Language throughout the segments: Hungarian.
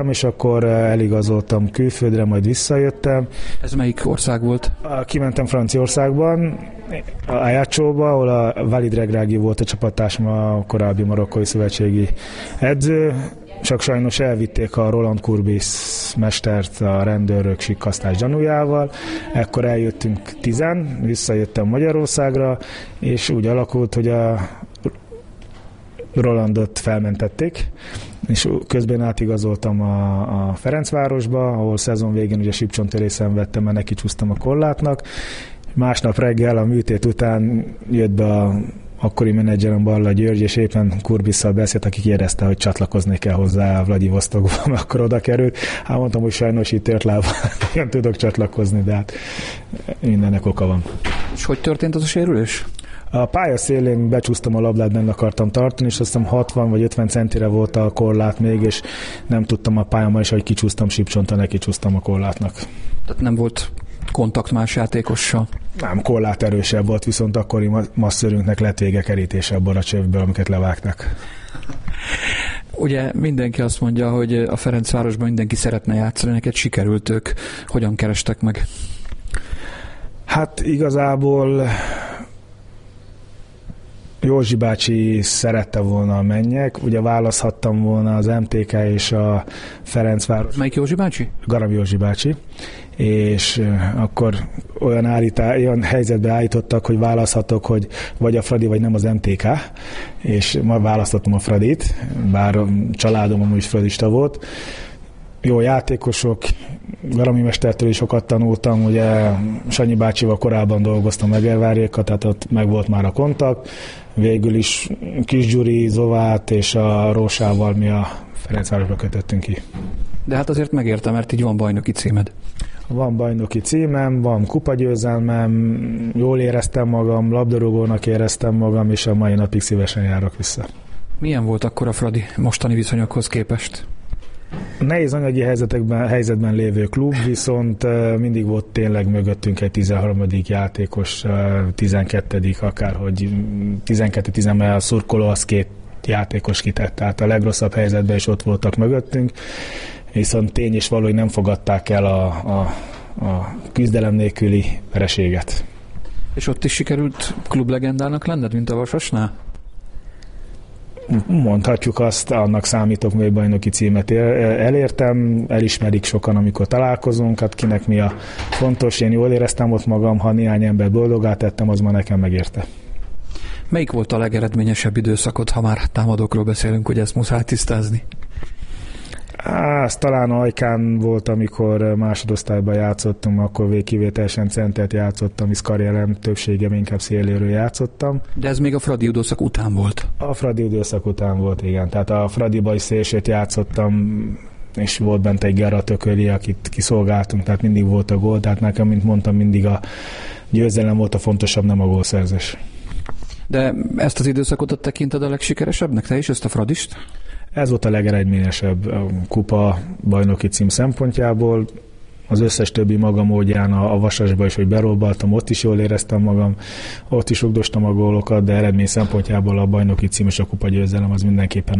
és akkor eligazoltam külföldre, majd visszajöttem. Ez melyik ország volt? Kimentem Franciaországban, Ajacóba, ahol a Walid Regragui volt a csapattársam, a korábbi marokkói szövetségi edző, csak sajnos elvitték a Roland Courbis mestert a rendőrök sikkasztás gyanújával. Ekkor eljöttünk 10-en, visszajöttem Magyarországra, és úgy alakult, hogy a Rolandot felmentették, és közben átigazoltam a Ferencvárosba, ahol szezon végén ugye sípcsontörést szenvedtem, mert neki csúsztam a korlátnak. Másnap reggel a műtét után jött be a akkori menedzserem Balla György, és éppen Courbissal beszélt, aki kérdezte, hogy csatlakozni kell hozzá a Vladivostokban, akkor oda került. Hát mondtam, hogy sajnos itt tört lába, nem tudok csatlakozni, de hát mindennek oka van. És hogy történt az a sérülés? A pálya szélén becsúsztam a labdát, benne akartam tartani, és azt hiszem 60 vagy 50 centire volt a korlát még, és nem tudtam a pályámmal, és ahogy kicsúsztam sípcsonton, neki csúsztam a korlátnak. Tehát nem volt kontakt más játékossal? Nem, korlát erősebb volt, viszont akkori masszörünknek lett vége kerítésebb a csövből, amiket levágtak. Ugye mindenki azt mondja, hogy a Ferencvárosban mindenki szeretne játszani, neked sikerült, ők hogyan kerestek meg? Hát igazából Józsi bácsi szerette volna a menjek, ugye választhattam volna az MTK és a Ferencváros. Melyik Józsi bácsi? Garam Józsi bácsi, és akkor olyan helyzetbe állítottak, hogy választhatok, hogy vagy a Fradi, vagy nem az MTK, és majd választottam a Fradit, bár a családom amúgy fradista volt. Jó játékosok, Garami mestertől is sokat tanultam, ugye Sanyi bácsival korábban dolgoztam Megervárjékkal, tehát ott meg volt már a kontakt. Végül is Kis Gyuri, Zovát és a Rósával mi a Ferencvárosba kötöttünk ki. De hát azért megérte, mert így van bajnoki címed. Van bajnoki címem, van kupagyőzelmem, jól éreztem magam, labdarúgónak éreztem magam, és a mai napig szívesen járok vissza. Milyen volt akkor a Fradi mostani viszonyokhoz képest? Nehéz anyagi helyzetben lévő klub, viszont mindig volt tényleg mögöttünk egy 13. játékos, 12. akárhogy 12-10, mert a szurkoló az 2 játékos kitett, tehát a legrosszabb helyzetben is ott voltak mögöttünk, viszont tény és való, hogy nem fogadták el a küzdelem nélküli vereséget. És ott is sikerült klublegendának lenned, mint a Vasasnál? Mondhatjuk azt, annak számítok, hogy bajnoki címet elértem, elismerik sokan, amikor találkozunk, hát kinek mi a fontos, én jól éreztem ott magam, ha néhány ember boldogát tettem, az ma nekem megérte. Melyik volt a legeredményesebb időszakod, ha már támadókról beszélünk, hogy ezt muszáj tisztázni? Ez talán Ajkán volt, amikor másodosztályban játszottam, akkor kivételesen centert játszottam, hisz karrierem többségem inkább széléről játszottam. De ez még a Fradi időszak után volt? A Fradi időszak után volt, igen. Tehát a Fradiba is szélsőt játszottam, és volt bent egy Gerard Tököli, akit kiszolgáltunk, tehát mindig volt a gól, tehát nekem, mint mondtam, mindig a győzelem volt a fontosabb, nem a gólszerzés. De ezt az időszakot tekinted a legsikeresebbnek, te is, ezt a Fradist? Ez volt a legeredményesebb kupa bajnoki cím szempontjából. Az összes többi maga módján a Vasasba is, hogy berobbaltam, ott is jól éreztem magam, ott is rugdostam a gólokat, de eredmény szempontjából a bajnoki cím és a kupa győzelem az mindenképpen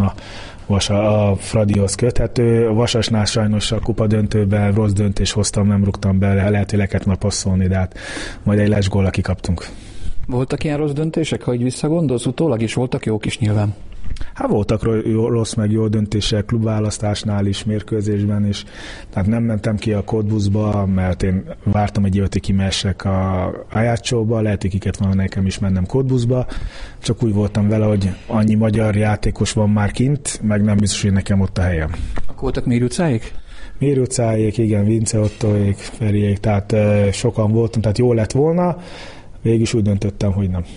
a Fradihoz köthető. A Vasasnál sajnos a kupa döntőben rossz döntés hoztam, nem rúgtam be, lehet, hogy le kellett már passzolni, de hát majd egy lesgóla kikaptunk. Voltak ilyen rossz döntések, ha így visszagondolsz, utólag is voltak jók is nyilván? Hát voltak rossz meg jó döntések klubválasztásnál is, mérkőzésben is. Tehát nem mentem ki a kódbuszba, mert én vártam egy évet, hogy kimessek a Ajacóba, lehet, hogy kiket van nekem is mennem kódbuszba. Csak úgy voltam vele, hogy annyi magyar játékos van már kint, meg nem biztos, hogy nekem ott a helyem. Akkor voltak Méri utcáik? Méri utcáik, igen, Vince Ottóék, Feriék, tehát sokan voltam, tehát jó lett volna. Végül is úgy döntöttem, hogy nem.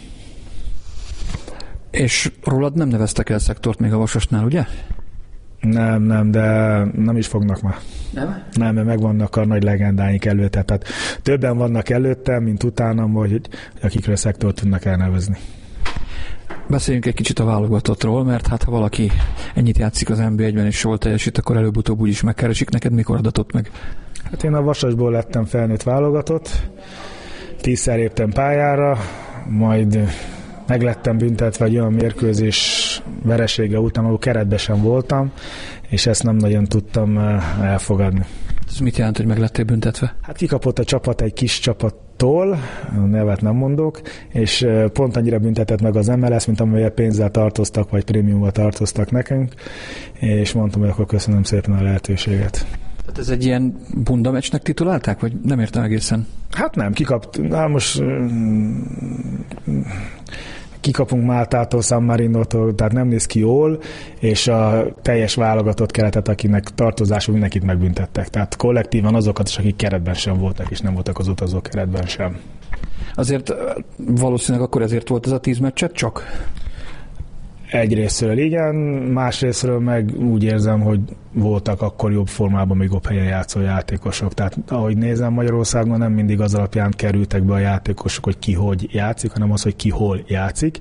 És rólad nem neveztek el szektort még a Vasasnál, ugye? Nem, de nem is fognak már. Nem, mert megvannak a nagy legendáink előtte. Tehát többen vannak előttem, mint utánam, vagy akikről szektort tudnak elnevezni. Beszéljünk egy kicsit a válogatottról, mert hát ha valaki ennyit játszik az NB1-ben és jól teljesít, akkor előbb-utóbb úgyis megkeresik. Neked mikor adatott meg? Hát én a Vasasból lettem felnőtt válogatott, 10-szer léptem pályára, majd meg lettem büntetve egy olyan mérkőzés veresége után, ahol keretben sem voltam, és ezt nem nagyon tudtam elfogadni. Ez mit jelent, hogy meg lettél büntetve? Hát kikapott a csapat egy kis csapattól, nevet nem mondok, és pont annyira büntetett meg az MLS, mint amelyet pénzzel tartoztak, vagy prémiummal tartoztak nekünk, és mondtam, hogy akkor köszönöm szépen a lehetőséget. Tehát ez egy ilyen bunda meccsnek titulálták, vagy nem értem egészen? Hát nem, kikapunk Máltától, San Marinótól, tehát nem néz ki jól, és a teljes válogatott keretet, akinek tartozású, mindenkit megbüntettek. Tehát kollektívan azokat is, akik keretben sem voltak, és nem voltak az utazó keretben sem. Azért valószínűleg akkor ezért volt ez a 10 meccset csak? Egyrésztről igen, másrésztről meg úgy érzem, hogy voltak akkor jobb formában, még jobb helyen játszó játékosok. Tehát ahogy nézem, Magyarországon nem mindig az alapján kerültek be a játékosok, hogy ki hogy játszik, hanem az, hogy ki hol játszik.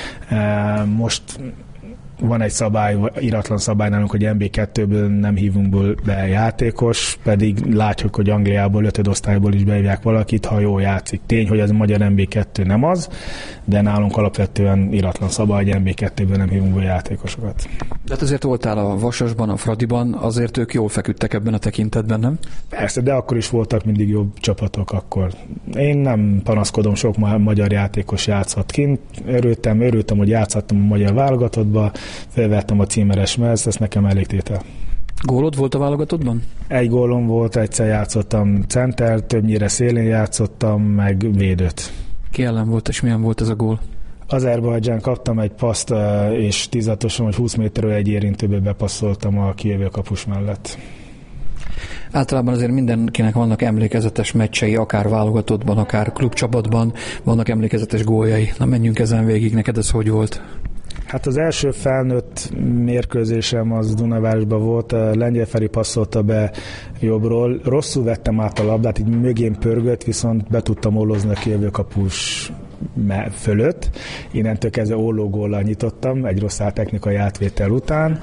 Most van egy szabály, iratlan szabály nálunk, hogy NB2-ből nem hívunk be játékos, pedig látjuk, hogy Angliából, 5. osztályból is behívják valakit, ha jól játszik. Tény, hogy ez a magyar NB2 nem az, de nálunk alapvetően iratlan szabály, hogy NB2-ből nem hívunk be játékosokat. De hát azért voltál a Vasasban, a Fradiban, azért ők jól feküdtek ebben a tekintetben, nem? Persze, de akkor is voltak mindig jobb csapatok akkor. Én nem panaszkodom, sok magyar játékos játszott kint. Örültem, hogy játszhattam a magyar válogatottba, felvettem a címeres mezt, ez nekem elég tétel. Gólod volt a válogatottban? Egy gólom volt, egyszer játszottam center, többnyire szélén játszottam, meg védőt. Ki ellen volt, és milyen volt ez a gól? Azerbajdzsán, kaptam egy paszt, és tizatosan, hogy 20 méterről egy érintőbe bepasszoltam a kijövő kapus mellett. Általában azért mindenkinek vannak emlékezetes meccsei, akár válogatottban, akár klubcsapatban, vannak emlékezetes góljai. Na menjünk ezen végig, neked ez hogy volt? Hát az első felnőtt mérkőzésem az Dunavárosban volt, Lengyel Feri passzolta be jobbról, rosszul vettem át a labdát, így mögén pörgött, viszont be tudtam ólózni a kijövő kapus fölött. Innentől kezdve ollógóllal nyitottam, egy rossz technikai átvétel után.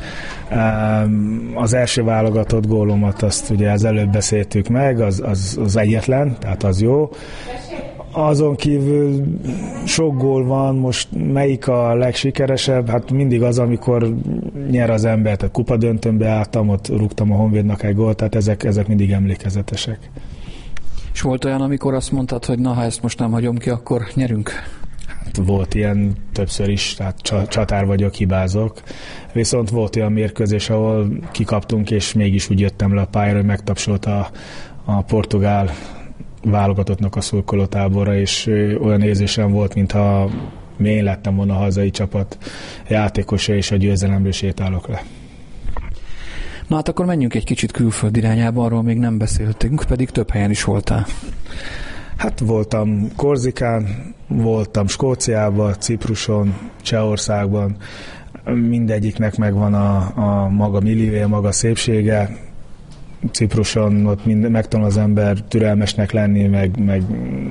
Az első válogatott gólomat, azt ugye az előbb beszéltük meg, az egyetlen, tehát az jó. Azon kívül sok gól van, most melyik a legsikeresebb? Hát mindig az, amikor nyer az ember, tehát kupadöntőmbe álltam, ott rúgtam a Honvédnak egy gólt, tehát ezek mindig emlékezetesek. És volt olyan, amikor azt mondtad, hogy na, ha ezt most nem hagyom ki, akkor nyerünk? Hát volt ilyen többször is, tehát csatár vagyok, hibázok. Viszont volt olyan mérkőzés, ahol kikaptunk, és mégis úgy jöttem le a pályára, hogy megtapsolt a portugál válogatottnak a szurkolótáborra, és olyan érzésem volt, mintha én lettem volna a hazai csapat játékosa, és a győzelemről sétálok le. Na hát akkor menjünk egy kicsit külföld irányába, arról még nem beszéltünk, pedig több helyen is voltál. Hát voltam Korzikán, voltam Skóciában, Cipruson, Csehországban, mindegyiknek megvan a maga milliója, maga szépsége. Cipruson ott megtanul az ember türelmesnek lenni, meg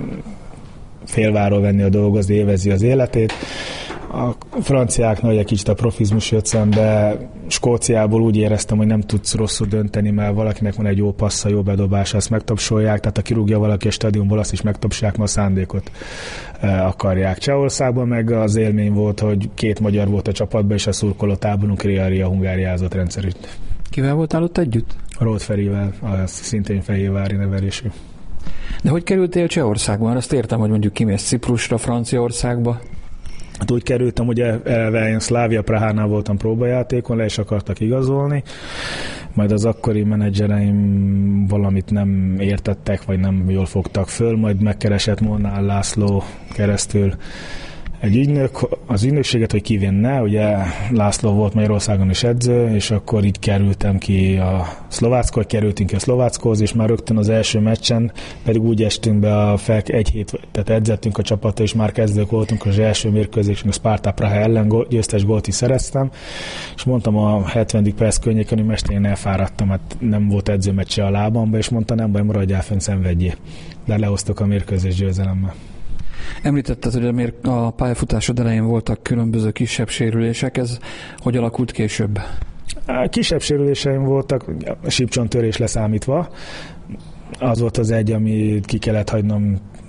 félváról venni a dolgozni, élvezi az életét. A franciáknak egy kicsit a profizmus jött szembe. Skóciából úgy éreztem, hogy nem tudsz rosszul dönteni, mert valakinek van egy jó passza, jó bedobása, azt megtapsolják, tehát ha kirúgja valaki a stadionból, azt is megtapsolják, mert a szándékot akarják. Csehországban meg az élmény volt, hogy 2 magyar volt a csapatban, és a szurkolótáborunk Ria hungáriázott rendszerűt. Kivel voltál ott együtt? Róth Ferivel, szintén fehérvári nevelésű. De hogy kerültél Csehországban? Azt értem, hogy mondjuk kimész Ciprusra, Franciaországba. Hát úgy kerültem, hogy eleve én Slavia Prahánál voltam próbajátékon, le is akartak igazolni, majd az akkori menedzsereim valamit nem értettek, vagy nem jól fogtak föl, majd megkeresett Molnár László keresztül egy ügynök, az ügynökséget, hogy kivinne, ugye László volt Magyarországon is edző, és akkor így kerültem ki kerültünk ki a Szlováckóhoz, és már rögtön az első meccsen, pedig úgy estünk be egy hét, tehát edzettünk a csapata, és már kezdők voltunk az első mérkőzésen, a Sparta Praha ellen győztes gólt is szereztem, és mondtam a 70. perc környéken, hogy mester, én elfáradtam, hát nem volt edzőmeccse a lábamba, és mondta, nem baj, maradjál fönn, szenvedjél. De lehoztok a mérkőzés győzelemmel. Említetted, hogy a pályafutásod elején voltak különböző kisebb sérülések, ez hogy alakult később? Kisebb sérüléseim voltak, sípcsontörés leszámítva. Az volt az egy, amit ki kellett hagynom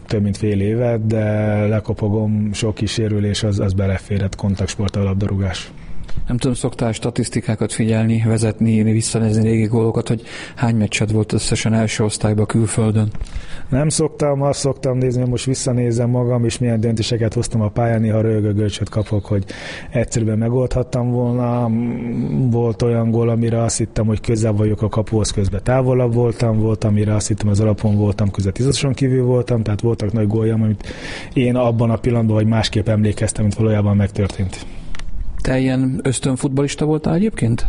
több mint fél évet, de lekopogom, sok kísérülés, az beleférett, kontaktsport, a labdarúgás. Nem tudom, szoktál statisztikákat figyelni, vezetni, visszanézni régi gólokat, hogy hány meccsed volt összesen első osztályban külföldön? Nem szoktam, azt szoktam nézni, hogy most visszanézem magam, és milyen döntéseket hoztam a pályán, néha rögögölcsöt kapok, hogy egyszerűen megoldhattam volna. Volt olyan gól, amire azt hittem, hogy közel vagyok a kapuhoz, közben távolabb voltam, volt, amire azt hittem, az alapon voltam, közben 10-oson kívül voltam, tehát voltak nagy góljam, amit én abban a pillanatban vagy másképp emlékeztem, mint valójában megtörtént. Te ilyen ösztönfutballista voltál egyébként?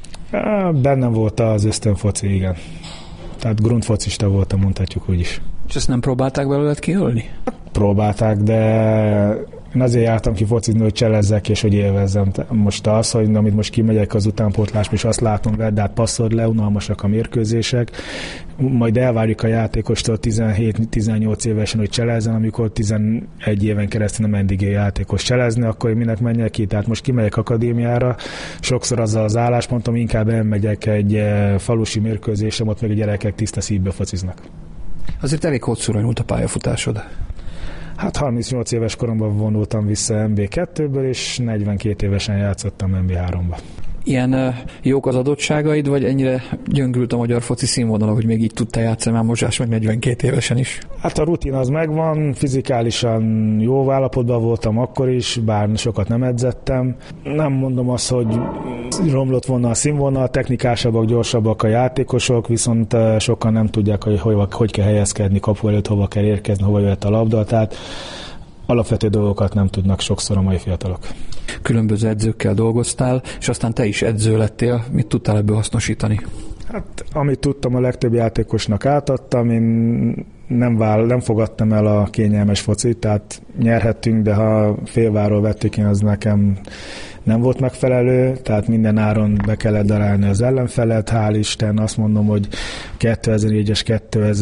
Bennem volt az ösztönfoci, igen. Tehát grundfocista voltam, mondhatjuk úgy is. És ezt nem próbálták belőled kiölni? Próbálták, de én azért jártam ki focizni, hogy cselezzek és hogy élvezzem. Most az, hogy amit most kimegyek az utánpótlásba, és azt látom, vedd át, passzol le, unalmasak a mérkőzések, majd elvárjuk a játékostól 17-18 évesen, hogy cselezzen, amikor 11 éven keresztül nem eddig játékos cselezni, akkor én minek menjek ki. Tehát most kimegyek akadémiára, sokszor azzal az álláspontom, inkább elmegyek egy falusi mérkőzésem, ott meg a gyerekek tiszta szívbe fociznak. Azért elég hosszúra nyúlt a pályafutásod. Hát 38 éves koromban vonultam vissza MB2-ből, és 42 évesen játszottam MB3-ba. Ilyen jók az adottságaid, vagy ennyire gyöngült a magyar foci színvonala, hogy még így tudtál játszani már most meg 42 évesen is? Hát a rutin az megvan, fizikálisan jó állapotban voltam akkor is, bár sokat nem edzettem. Nem mondom azt, hogy romlott volna a színvonal, technikásabbak, gyorsabbak a játékosok, viszont sokan nem tudják, hogy kell helyezkedni, kapu előtt hova kell érkezni, hova jöhet a labda, tehát alapvető dolgokat nem tudnak sokszor a mai fiatalok. Különböző edzőkkel dolgoztál, és aztán te is edző lettél. Mit tudtál ebből hasznosítani? Hát, amit tudtam, a legtöbb játékosnak átadtam. Én nem fogadtam el a kényelmes focit, tehát nyerhettünk, de ha félváról vettük, én az nekem nem volt megfelelő, tehát minden áron be kellett darálni az ellenfelet. Hál' Isten, azt mondom, hogy 2004-es,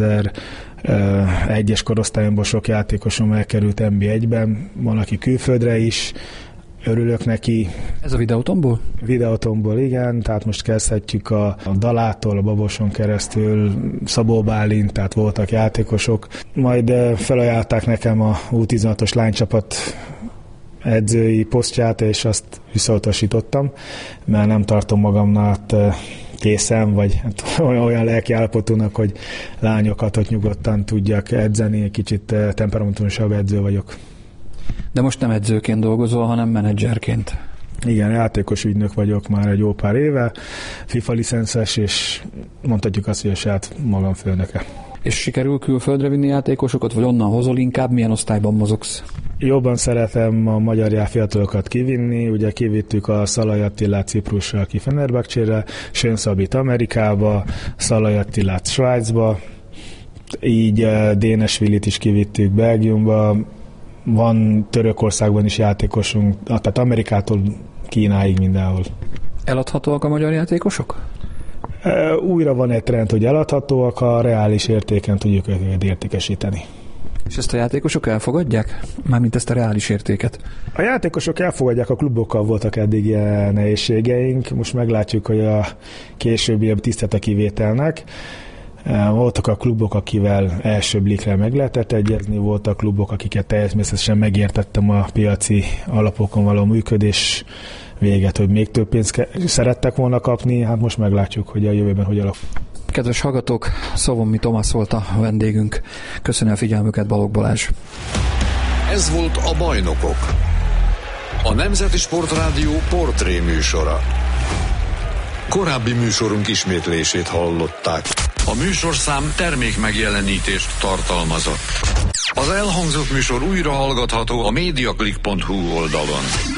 2001-es korosztályomban sok játékosom elkerült NB1-ben, van, aki külföldre is, örülök neki. Ez a Videótonból? Videótonból, igen, tehát most kezdhetjük a Dalától, a Baboson keresztül, Szabó Bálint, tehát voltak játékosok. Majd felajánlották nekem a U16-os lánycsapat edzői posztját, és azt visszautasítottam, mert nem tartom magamnak készen, vagy olyan lelki állapotúnak, hogy lányokat ott nyugodtan tudjak edzeni, egy kicsit temperamentumosabb edző vagyok. De most nem edzőként dolgozol, hanem menedzserként. Igen, játékos ügynök vagyok már egy jó pár éve, FIFA licenszes, és mondhatjuk azt, hogy a saját magam főnöke. És sikerül külföldre vinni játékosokat, vagy onnan hozol inkább? Milyen osztályban mozogsz? Jobban szeretem a magyar fiatalokat kivinni, ugye kivittük a Szalai Attilát Ciprusra, ki Fenerbahce-re, Sön Szabit Amerikába, Szalai Attilát Svájcba, így Dénesvillit is kivittük Belgiumba, van Törökországban is játékosunk, tehát Amerikától Kínáig mindenhol. Eladhatóak a magyar játékosok? Újra van egy trend, hogy eladhatóak, a reális értéken tudjuk őket értékesíteni. És ezt a játékosok elfogadják? Mármint ezt a reális értéket? A játékosok elfogadják, a klubokkal voltak eddig ilyen nehézségeink, most meglátjuk, hogy a későbbi tiszteletekivételnek. Voltak a klubok, akivel első blikre meg lehetett egyezni, voltak klubok, akiket természetesen megértettem a piaci alapokon való működés véget, hogy még több pénzt szerettek volna kapni, hát most meglátjuk, hogy a jövőben hogy alakul. Kedves hallgatók, Szovommi Tomasz volt a vendégünk. Köszönöm a figyelmüket, Balogh Balázs. Ez volt a Bajnokok, a Nemzeti Sportrádió portré műsora. Korábbi műsorunk ismétlését hallották. A műsorszám termék megjelenítést tartalmazott. Az elhangzott műsor újra hallgatható a mediaclick.hu oldalon.